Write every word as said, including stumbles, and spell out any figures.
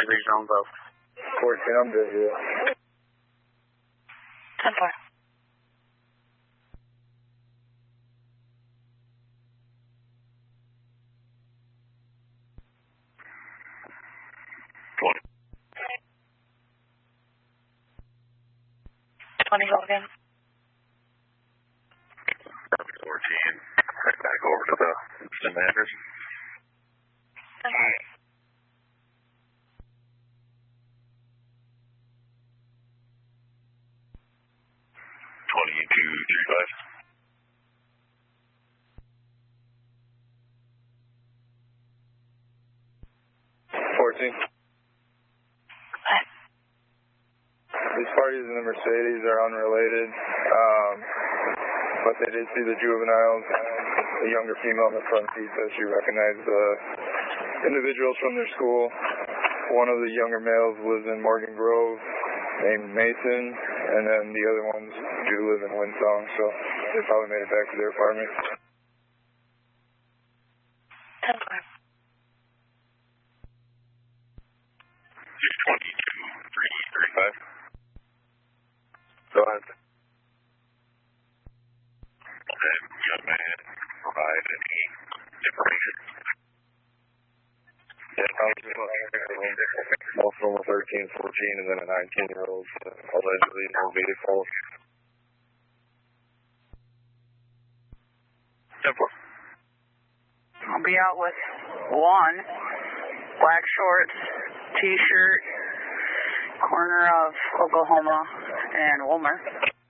regional info. fourteen, I'm good, yeah. ten four. twenty. twenty, go again. fourteen. Right back over to the commanders. twenty-two, three five. fourteen. These parties in the Mercedes are unrelated, um, but they did see the juveniles and a younger female in the front seat, so she recognized the individuals from their school. One of the younger males lives in Morgan Grove, named Mason, and then the other ones do live in Winsong, so they probably made it back to their apartment. ten five. twenty-two, three thirty-five. Go ahead. And young man provide any information. Yeah, probably most of them were thirteen, fourteen, and then a nineteen-year-old allegedly in a vehicle. Simple. I'll be out with one. Black shorts, t-shirt, corner of Oklahoma and Wilmer.